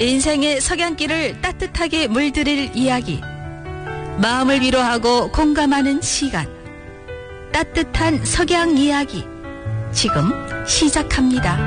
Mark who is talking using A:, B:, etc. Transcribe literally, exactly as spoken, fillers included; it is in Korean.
A: 인생의 석양길을 따뜻하게 물들일 이야기. 마음을 위로하고 공감하는 시간. 따뜻한 석양 이야기. 지금 시작합니다.